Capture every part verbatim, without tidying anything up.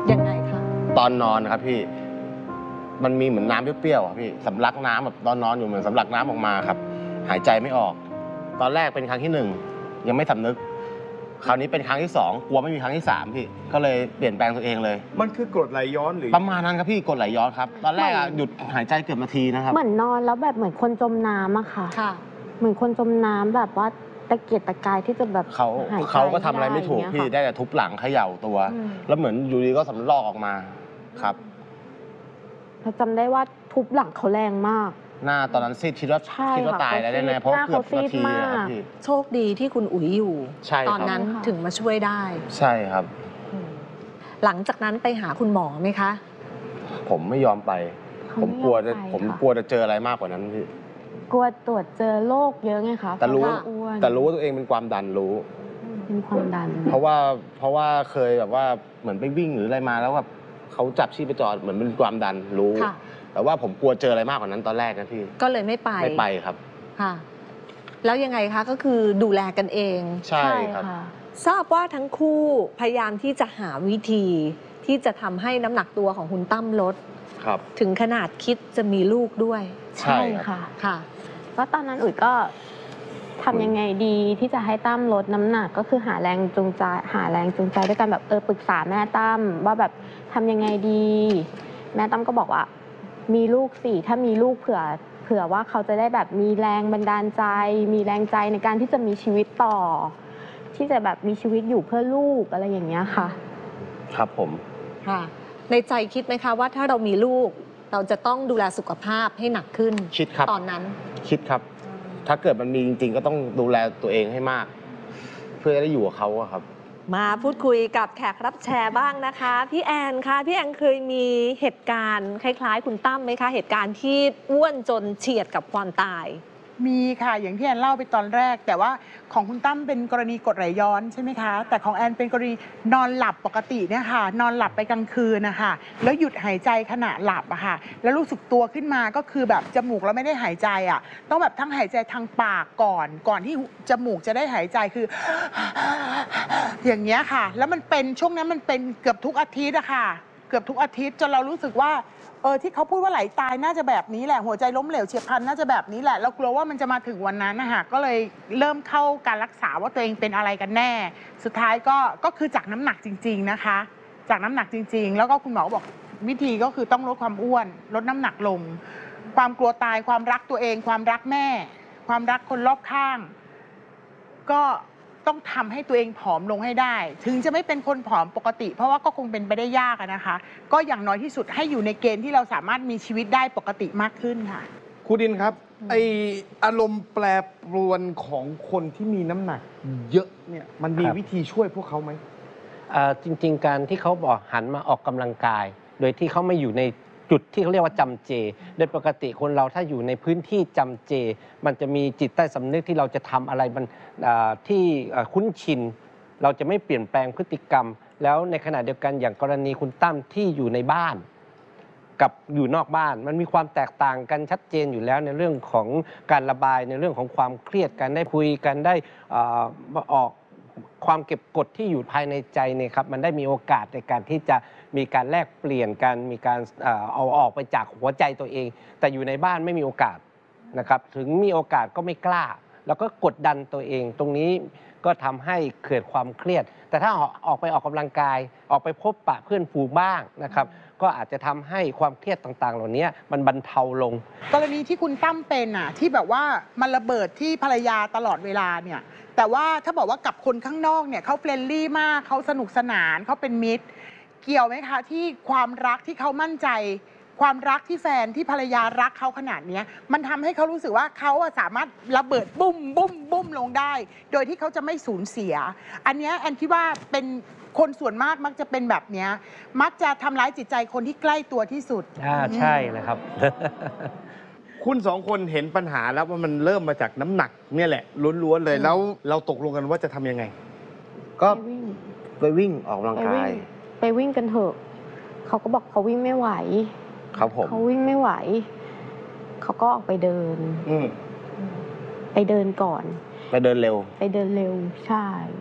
ยังไงคะตอนนอนนะครับพี่มันมีเหมือนน้ำเปรี้ยวๆครับพี่สำลักน้ำแบบตอนนอนอยู่เหมือนสำลักน้ำออกมาครับหายใจไม่ออกตอนแรกเป็นครั้งที่หนึ่งยังไม่สำนึกคราวนี้เป็นครั้งที่สองกลัวไม่มีครั้งที่สามพี่ก็เลยเปลี่ยนแปลงตัวเองเลยมันคือกรดไหลย้อนหรือประมาณนั้นครับพี่กรดไหลย้อนครับตอนแรกหยุดหายใจเกือบนาทีนะครับเหมือนนอนแล้วแบบเหมือนคนจมน้ำอะค่ะค่ะเหมือนคนจมน้ำแบบว่าตะเกียกตะกายที่จะแบบเขาเขาก็ทำอะไรไม่ถูกพี่ได้แต่ทุบหลังเขย่าตัวแล้วเหมือนอยู่ดีก็สำลอกออกมาครับเราจำได้ว่าทุบหลังเขาแรงมากหน้าตอนนั้นซีดคิดว่าคิดว่าตายแล้วแน่ๆเพราะเกือบนาทีครับพี่โชคดีที่คุณอุ๋ยอยู่ตอนนั้นถึงมาช่วยได้ใช่ครับหลังจากนั้นไปหาคุณหมอไหมคะผมไม่ยอมไปผมกลัวจะผมกลัวจะเจออะไรมากกว่านั้นพี่กลัวตรวจเจอโรคเยอะไงคะแต่รู้แต่รู้ว่าตัวเองเป็นความดันรู้เป็นความดันเพราะว่าเพราะว่าเคยแบบว่าเหมือนไปวิ่งหรืออะไรมาแล้วแบบเขาจับชีพจรเหมือนเป็นความดันรู้แต่ว่าผมกลัวเจออะไรมากกว่านั้นตอนแรกนะพี่ก็เลยไม่ไปไม่ไปครับค่ะแล้วยังไงคะก็คือดูแลกันเองใช่ครับทราบว่าทั้งคู่พยายามที่จะหาวิธีที่จะทำให้น้ำหนักตัวของคุณตั้มลดครับถึงขนาดคิดจะมีลูกด้วยใช่ค่ะค่ะก็ตอนนั้นอุ๋ยก็ทำยังไงดีที่จะให้ตั้มลดน้ำหนักก็คือหาแรงจูงใจหาแรงจูงใจด้วยกันแบบเออปรึกษาแม่ตั้มว่าแบบทำยังไงดีแม่ตั้มก็บอกว่ามีลูกสิถ้ามีลูกเผื่อเผื่อว่าเขาจะได้แบบมีแรงบันดาลใจมีแรงใจในการที่จะมีชีวิตต่อที่จะแบบมีชีวิตอยู่เพื่อลูกอะไรอย่างเงี้ยค่ะครับผมค่ะในใจคิดไหมคะว่าถ้าเรามีลูกเราจะต้องดูแลสุขภาพให้หนักขึ้นคิดครับตอนนั้นคิดครับถ้าเกิดมันมีจริงๆก็ต้องดูแลตัวเองให้มากเพื่อจะได้อยู่กับเขาครับมาพูดคุยกับแขกรับแชร์บ้างนะคะพี่แอนคะพี่แอนเคยมีเหตุการณ์คล้ายๆคุณตั้มไหมคะเหตุการณ์ที่อ้วนจนเฉียดกับความตายมีค่ะอย่างที่แอนเล่าไปตอนแรกแต่ว่าของคุณตั้มเป็นกรณีกรดไหลย้อนใช่ไหมคะแต่ของแอนเป็นกรณีนอนหลับปกติเนี่ยค่ะนอนหลับไปกลางคืนนะคะแล้วหยุดหายใจขณะหลับอะค่ะแล้วรู้สึกตัวขึ้นมาก็คือแบบจมูกเราไม่ได้หายใจอะต้องแบบทั้งหายใจทางปากก่อนก่อนที่จมูกจะได้หายใจคืออย่างเงี้ยค่ะแล้วมันเป็นช่วงนั้นมันเป็นเกือบทุกอาทิตย์อะค่ะเกือบทุกอาทิตย์จนเรารู้สึกว่าเออที่เขาพูดว่าไหลตายน่าจะแบบนี้แหละหัวใจล้มเหลวเฉียบพลันน่าจะแบบนี้แหละเรากลัวว่ามันจะมาถึงวันนั้นนะคะก็เลยเริ่มเข้าการรักษาว่าตัวเองเป็นอะไรกันแน่สุดท้ายก็ก็คือจากน้ำหนักจริงๆนะคะจากน้ำหนักจริงๆแล้วก็คุณหมอบอกวิธีก็คือต้องลดความอ้วนลดน้ำหนักลงความกลัวตายความรักตัวเองความรักแม่ความรักคนรอบข้างก็ต้องทำให้ตัวเองผอมลงให้ได้ถึงจะไม่เป็นคนผอมปกติเพราะว่าก็คงเป็นไปได้ยากนะคะก็อย่างน้อยที่สุดให้อยู่ในเกณฑ์ที่เราสามารถมีชีวิตได้ปกติมากขึ้นค่ะครูดินครับไออารมณ์แปรปรวนของคนที่มีน้ำหนักเยอะเนี่ยมันมีวิธีช่วยพวกเขาไหมจริงๆการที่เขาบอกหันมาออกกำลังกายโดยที่เขาไม่อยู่ในจุดที่เขาเรียกว่าจำเจโดยปกติคนเราถ้าอยู่ในพื้นที่จำเจมันจะมีจิตใต้สำนึกที่เราจะทำอะไรมันที่คุ้นชินเราจะไม่เปลี่ยนแปลงพฤติกรรมแล้วในขณะเดียวกันอย่างกรณีคุณตั้มที่อยู่ในบ้านกับอยู่นอกบ้านมันมีความแตกต่างกันชัดเจนอยู่แล้วในเรื่องของการระบายในเรื่องของความเครียดกันได้คุยกันได้ออกความเก็บกดที่อยู่ภายในใจเนี่ยครับมันได้มีโอกาสในการที่จะมีการแลกเปลี่ยนกันมีการเอาออกไปจากหัวใจตัวเองแต่อยู่ในบ้านไม่มีโอกาสนะครับถึงมีโอกาสก็ไม่กล้าแล้วก็กดดันตัวเองตรงนี้ก็ทำให้เกิดความเครียดแต่ถ้าออกไปออกกำลังกายออกไปพบปะเพื่อนฝูงบ้างนะครับก็อาจจะทำให้ความเครียดต่างๆเหล่านี้มันบรรเทาลงกรณีที่คุณตั้มเป็นอ่ะที่แบบว่ามันระเบิดที่ภรรยาตลอดเวลาเนี่ยแต่ว่าถ้าบอกว่ากับคนข้างนอกเนี่ยเขาเฟรนลี่มากเขาสนุกสนานเขาเป็นมิตรเกี่ยวไหมคะที่ความรักที่เขามั่นใจความรักที่แฟนที่ภรรยารักเขาขนาดนี้มันทำให้เขารู้สึกว่าเขาสามารถระเบิดบุ้มบุ้มบุ้มลงได้โดยที่เขาจะไม่สูญเสียอันนี้แอนคิดว่าเป็นคนส่วนมากมักจะเป็นแบบนี้มักจะทำร้ายจิตใจคนที่ใกล้ตัวที่สุดอ่าใช่นะครับคุณสองคนเห็นปัญหาแล้วว่ามันเริ่มมาจากน้ำหนักเนี่ยแหละล้วนๆเลยแล้วเราตกลงกันว่าจะทำยังไงก็ไปวิ่งออกกำลังกายไปวิ่งกันเถอะเขาก็บอกเขาวิ่งไม่ไหวครับผมเขาวิ่งไม่ไหวเขาก็ออกไปเดินไปเดินก่อนไปเดินเร็วไปเดินเร็วใช่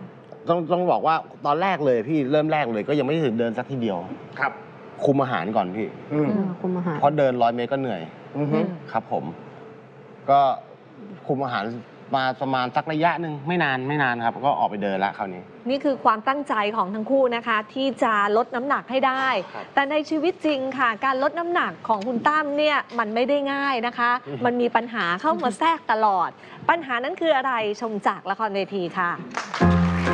ต้องต้องบอกว่าตอนแรกเลยพี่เริ่มแรกเลยก็ยังไม่ถึงเดินสักทีเดียวครับคุมอาหารก่อนพี่อืมเออคุมอาหารเพราะเดินร้อยเมตรก็เหนื่อยอือฮึครับผม ก็คุมอาหารมาประมาณสักระยะหนึ่งไม่นานไม่นานครับ ก็ออกไปเดินละคราวนี้นี่คือความตั้งใจของทั้งคู่นะคะ ที่จะลดน้ำหนักให้ได้ครับแต่ในชีวิตจริงค่ะ การลดน้ำหนักของคุณตั้มเนี่ยมันไม่ได้ง่ายนะคะอืมมันมีปัญหาเข้ามาแทรกตลอด ปัญหานั้นคืออะไรชมจากละครเวทีค่ะ